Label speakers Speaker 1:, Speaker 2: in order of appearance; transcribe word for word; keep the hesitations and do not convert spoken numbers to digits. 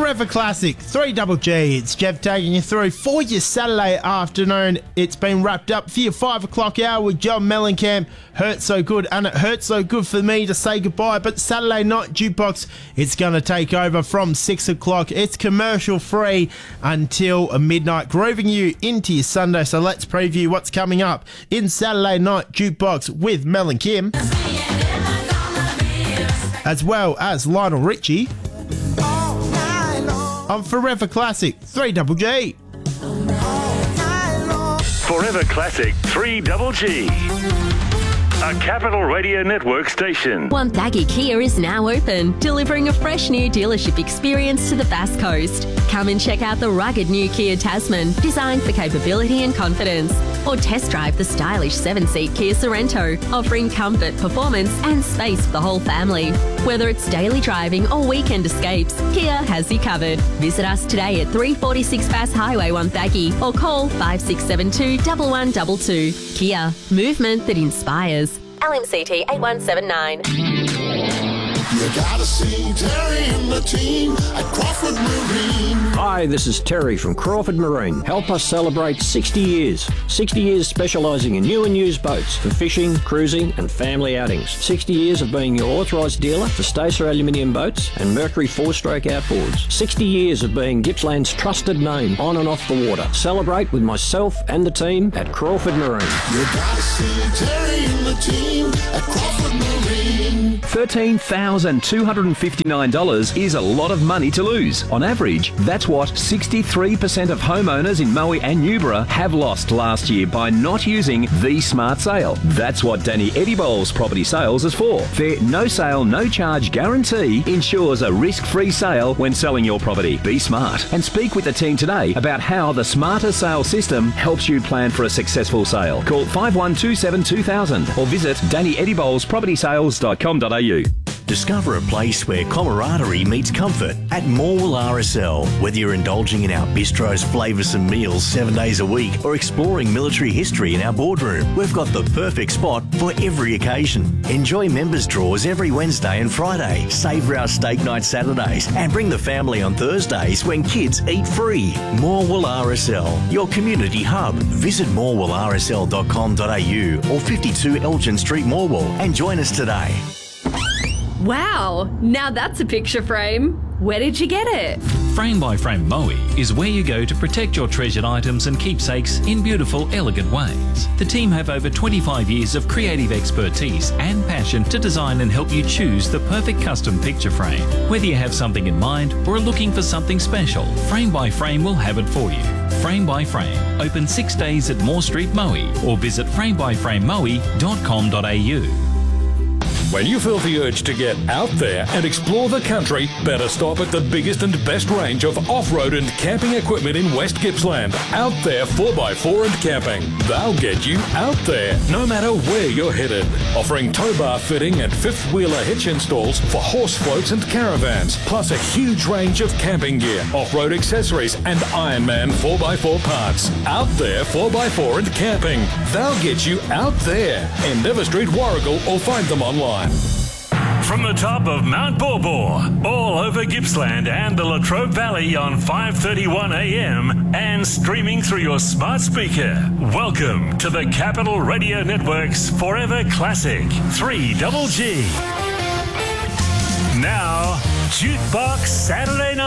Speaker 1: Forever Classic, three G G. It's Jeff taking you through for your Saturday afternoon. It's been wrapped up for your five o'clock hour with John Mellencamp. Hurt so good, and it hurts so good for me to say goodbye, but Saturday Night Jukebox, it's going to take over from six o'clock. It's commercial free until midnight, grooving you into your Sunday. So let's preview what's coming up in Saturday Night Jukebox with Mel and Kim, as well as Lionel Richie on Forever Classic, three G G.
Speaker 2: Forever Classic, three G G. A Capital Radio Network station.
Speaker 3: Wonthaggi Kia is now open, delivering a fresh new dealership experience to the Bass Coast. Come and check out the rugged new Kia Tasman, designed for capability and confidence. Or test drive the stylish seven-seat Kia Sorrento, offering comfort, performance and space for the whole family. Whether it's daily driving or weekend escapes, Kia has you covered. Visit us today at three forty-six Bass Highway, Wonthaggi, or call five six seven two, one one two two. Kia, movement that inspires. L M C T eight one seven nine.
Speaker 4: You gotta see Terry and the team at Crawford Marine.
Speaker 5: Hi, this is Terry from Crawford Marine. Help us celebrate sixty years. sixty years specialising in new and used boats for fishing, cruising and family outings. sixty years of being your authorised dealer for Stacer aluminium boats and Mercury four-stroke outboards. sixty years of being Gippsland's trusted name on and off the water. Celebrate with myself and the team at Crawford Marine.
Speaker 4: You gotta see Terry and the team at Crawford Marine.
Speaker 6: thirteen thousand two hundred fifty-nine dollars is a lot of money to lose. On average, that's what sixty-three percent of homeowners in Moe and Newborough have lost last year by not using the Smart Sale. That's what Danny Eddie-Bowles Property Sales is for. Their no sale, no charge guarantee ensures a risk-free sale when selling your property. Be smart and speak with the team today about how the Smarter Sale system helps you plan for a successful sale. Call five one two seven two thousand or visit danny eddie bowles property sales dot com dot a u.
Speaker 7: Discover a place where camaraderie meets comfort at Morwell R S L. Whether you're indulging in our bistro's flavoursome meals seven days a week or exploring military history in our boardroom, we've got the perfect spot for every occasion. Enjoy members' draws every Wednesday and Friday, savour our steak night Saturdays and bring the family on Thursdays when kids eat free. Morwell R S L, your community hub. Visit morwell r s l dot com dot a u or fifty-two Elgin Street, Morwell and join us today.
Speaker 8: Wow, now that's a picture frame. Where did you get it?
Speaker 9: Frame by Frame Moe is where you go to protect your treasured items and keepsakes in beautiful, elegant ways. The team have over twenty-five years of creative expertise and passion to design and help you choose the perfect custom picture frame. Whether you have something in mind or are looking for something special, Frame by Frame will have it for you. Frame by Frame, open six days at Moore Street, Moe, or visit frame by frame moe dot com dot a u.
Speaker 10: When you feel the urge to get out there and explore the country, better stop at the biggest and best range of off-road and camping equipment in West Gippsland. Out There four by four and Camping. They'll get you out there, no matter where you're headed. Offering tow bar fitting and fifth-wheeler hitch installs for horse floats and caravans, plus a huge range of camping gear, off-road accessories and Ironman four by four parts. Out There four by four and Camping. They'll get you out there. Endeavour Street, Warrigal, or find them online.
Speaker 2: From the top of Mount Baw Baw, all over Gippsland and the Latrobe Valley on five thirty-one a m and streaming through your smart speaker. Welcome to the Capital Radio Network's Forever Classic, three G G. Now, Jukebox Saturday